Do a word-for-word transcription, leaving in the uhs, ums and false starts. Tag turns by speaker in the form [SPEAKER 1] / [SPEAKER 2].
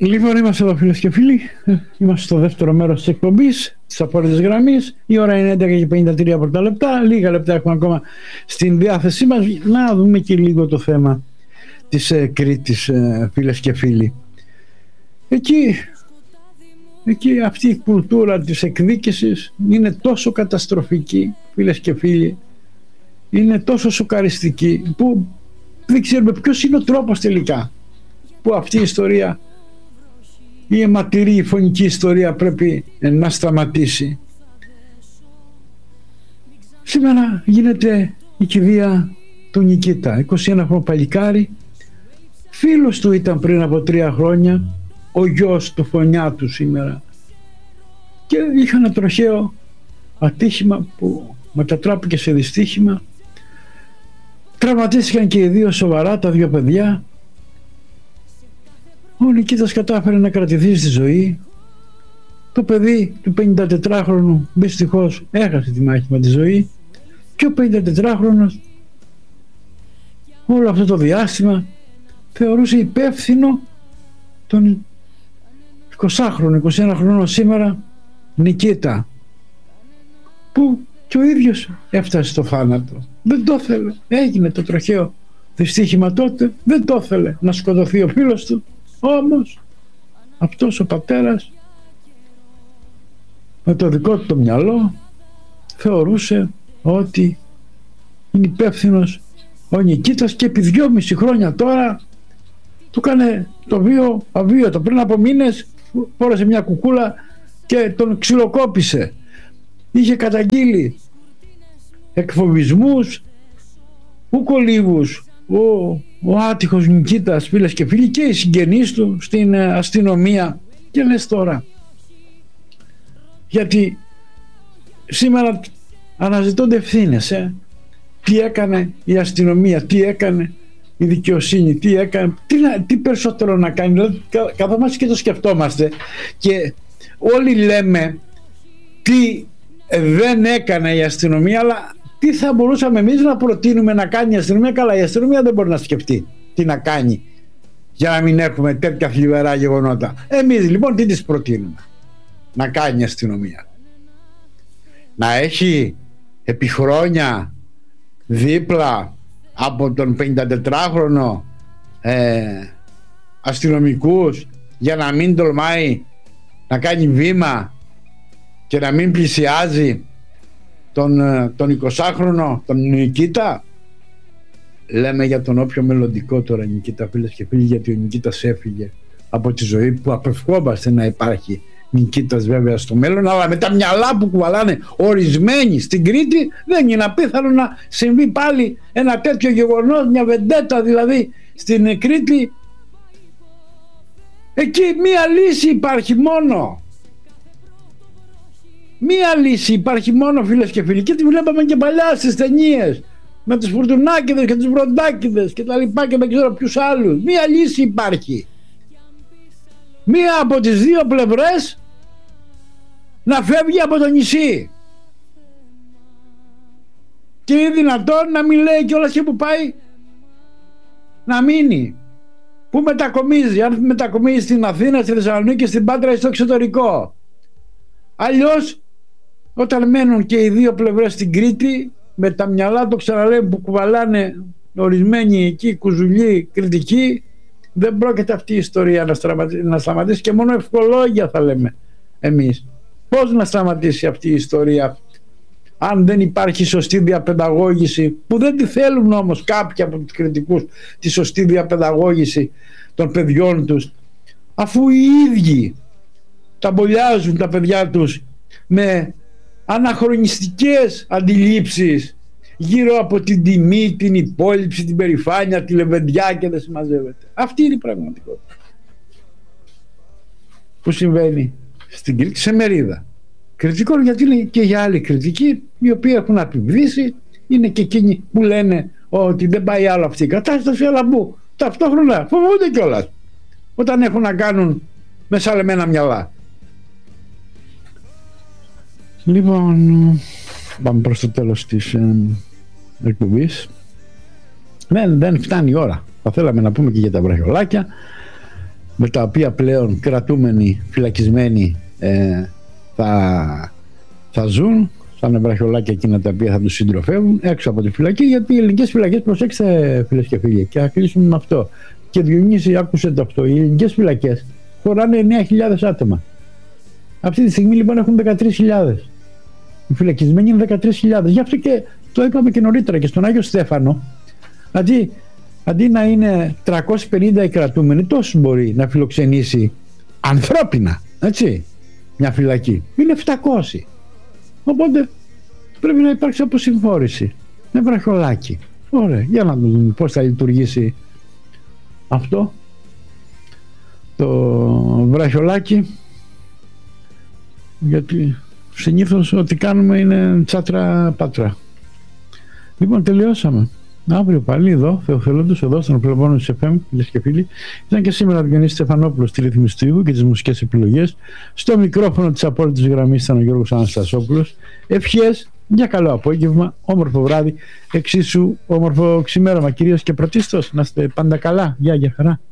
[SPEAKER 1] Λοιπόν, είμαστε εδώ φίλες και φίλοι. Είμαστε στο δεύτερο μέρος της εκπομπής της Αφόρητης Γραμμής. Η ώρα είναι έντεκα και πενήντα τρία πρώτα λεπτά. Λίγα λεπτά έχουμε ακόμα στην διάθεσή μας. Να δούμε και λίγο το θέμα της ε, Κρήτης, ε, φίλες και φίλοι. Εκεί, εκεί αυτή η κουλτούρα της εκδίκησης είναι τόσο καταστροφική, φίλες και φίλοι. Είναι τόσο σοκαριστική που δεν ξέρουμε ποιος είναι ο τρόπος τελικά που αυτή η ιστορία, η αιματηρή, η φωνική ιστορία πρέπει να σταματήσει. Σήμερα γίνεται η κηδεία του Νικήτα, είκοσι ένα χρονικό παλικάρι. Φίλος του ήταν πριν από τρία χρόνια, ο γιος του φωνιάτου σήμερα, και είχε ένα τροχαίο ατύχημα που μετατράπηκε σε δυστύχημα. Τραυματίστηκαν και οι δύο σοβαρά, τα δύο παιδιά. Ο Νικήτας κατάφερε να κρατηθεί στη ζωή. Το παιδί του πενηντατετράχρονου δυστυχώς έχασε τη μάχη με τη ζωή, και ο πενηντατετράχρονος όλο αυτό το διάστημα θεωρούσε υπεύθυνο τον εικοσάχρονο, είκοσι ένα χρονών σήμερα Νικήτα, που και ο ίδιος έφτασε στο θάνατο. Δεν το ήθελε. Έγινε το τροχαίο δυστύχημα τότε, δεν το ήθελε να σκοτωθεί ο φίλος του. Όμως αυτός ο πατέρας με το δικό του το μυαλό θεωρούσε ότι είναι υπεύθυνος ο Νικήτας, και επί δυόμιση χρόνια τώρα του έκανε το βίο αβίωτο. Πριν από μήνες φόρεσε μια κουκούλα και τον ξυλοκόπησε. Είχε καταγγείλει εκφοβισμούς, ουκολίβους ο, ο άτυχος Νικήτας, φίλες και φίλοι, και οι συγγενείς του στην αστυνομία. Και λες τώρα, γιατί σήμερα αναζητώνται ευθύνες, ε? Τι έκανε η αστυνομία, τι έκανε η δικαιοσύνη, τι έκανε, τι, τι περισσότερο να κάνει. Δηλαδή, καθόμαστε και το σκεφτόμαστε και όλοι λέμε τι δεν έκανε η αστυνομία, αλλά τι θα μπορούσαμε εμείς να προτείνουμε να κάνει η αστυνομία. Καλά, η αστυνομία δεν μπορεί να σκεφτεί τι να κάνει για να μην έχουμε τέτοια θλιβερά γεγονότα. Εμείς λοιπόν τι της προτείνουμε να κάνει η αστυνομία? Να έχει επί χρόνια δίπλα από τον πενηντατετράχρονο ε, αστυνομικούς για να μην τολμάει να κάνει βήμα και να μην πλησιάζει τον, τον εικοσάχρονο, τον Νικήτα? Λέμε για τον όποιο μελλοντικό τώρα Νικήτα, φίλες και φίλοι, γιατί ο Νικήτας έφυγε από τη ζωή, που απευχόμαστε να υπάρχει Νικήτας βέβαια στο μέλλον, αλλά με τα μυαλά που κουβαλάνε ορισμένοι στην Κρήτη δεν είναι απίθανο να συμβεί πάλι ένα τέτοιο γεγονός, μια βεντέτα δηλαδή στην Κρήτη. Εκεί μία λύση υπάρχει μόνο. Μία λύση υπάρχει μόνο, φίλες και φίλοι, και τη βλέπαμε και παλιά στις ταινίες με τους Φουρτουνάκηδες και τους Βροντάκηδες και τα λοιπά, και δεν ξέρω ποιους άλλους. Μία λύση υπάρχει. Μία από τις δύο πλευρές να φεύγει από το νησί, και είναι δυνατόν να μην λέει κιόλας και που πάει να μείνει, που μετακομίζει, αν μετακομίζει στην Αθήνα, στη Θεσσαλονίκη, στην Πάτρα ή στο εξωτερικό. Αλλιώς όταν μένουν και οι δύο πλευρές στην Κρήτη, με τα μυαλά, το ξαναλέμε, που κουβαλάνε ορισμένοι εκεί κουζουλοί κριτικοί, δεν πρόκειται αυτή η ιστορία να σταματήσει, να σταματήσει, και μόνο ευχολόγια θα λέμε εμείς. Πώς να σταματήσει αυτή η ιστορία αν δεν υπάρχει σωστή διαπαιδαγώγηση, που δεν τη θέλουν όμως κάποιοι από τους κριτικούς, τη σωστή διαπαιδαγώγηση των παιδιών τους, αφού οι ίδιοι τα μπολιάζουν τα παιδιά τους με αναχρονιστικές αντιλήψεις γύρω από την τιμή, την υπόλοιψη, την περηφάνεια, τη λεβεντιά, και δεν συμμαζεύεται. Αυτή είναι η πραγματικότητα που συμβαίνει στην Κρήτη, σε μερίδα κριτικών, γιατί είναι και για άλλοι κριτικοί οι οποίοι έχουν απειβδίσει, είναι και εκείνοι που λένε ότι δεν πάει άλλο αυτή η κατάσταση, αλλά που ταυτόχρονα φοβούνται κιόλας όταν έχουν να κάνουν με σαλεμένα μυαλά. Λοιπόν, πάμε προς το τέλος της ε, εκπομπής. Δεν, δεν φτάνει η ώρα. Θα θέλαμε να πούμε και για τα βραχιολάκια. με τα οποία πλέον κρατούμενοι, φυλακισμένοι ε, θα, θα ζουν, σαν βραχιολάκια εκείνα τα οποία θα τους συντροφεύουν έξω από τη φυλακή, γιατί οι ελληνικές φυλακές, προσέξτε φίλες και φίλοι, και θα κλείσουμε με αυτό. Και Διονύση, άκουσε το αυτό, οι ελληνικές φυλακές χωράνε εννέα χιλιάδες άτομα. Αυτή τη στιγμή λοιπόν έχουν δεκατρείς χιλιάδες. Οι φυλακισμένοι είναι δεκατρείς χιλιάδες. Γι' αυτό και το είπαμε και νωρίτερα και στον Άγιο Στέφανο, αντί, αντί να είναι τριακόσιοι πενήντα οι κρατούμενοι, τόσους μπορεί να φιλοξενήσει ανθρώπινα, έτσι, μια φυλακή. Είναι επτακόσιοι. Οπότε πρέπει να υπάρξει αποσυμφόρηση με βραχιολάκι. Ωραία, για να δούμε πώς θα λειτουργήσει αυτό το βραχιολάκι, γιατί συνήθως ό,τι κάνουμε είναι τσάτρα πάτρα. Λοιπόν, τελειώσαμε. Αύριο πάλι εδώ, Θεοφελόντος, εδώ στον Πελοπόννησο της εφ εμ, φίλες και φίλοι. Ήταν και σήμερα ο Διονύσης Στεφανόπουλος στη ρύθμιση του ήχου και τις μουσικές επιλογές. Στο μικρόφωνο της απόλυτης γραμμής ήταν ο Γιώργος Αναστασόπουλος. Ευχές για καλό απόγευμα, όμορφο βράδυ, εξίσου όμορφο ξημέρωμα κυρίως και πρωτίστως. Να είστε πάντα καλά. Γεια, για χαρά.